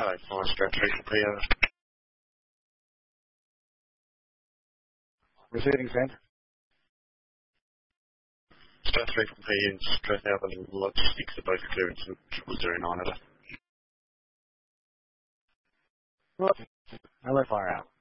Hello, fire straight 3 from PO. Receiving send. Straight 3 from PO and straight out the logistics are both clearance and 009 at it. Hello, fire out.